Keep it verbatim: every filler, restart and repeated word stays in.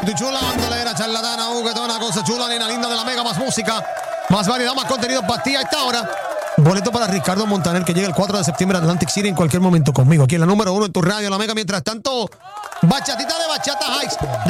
Tu chula bandolera, charlatana, juguetona, cosa chula, nena linda de la Mega, más música, más variedad, más contenido para ti a esta hora. Boleto para Ricardo Montaner, que llega el cuatro de septiembre a Atlantic City en cualquier momento conmigo. Aquí en la número uno en tu radio, la Mega. Mientras tanto, bachatita de Bachata Heights.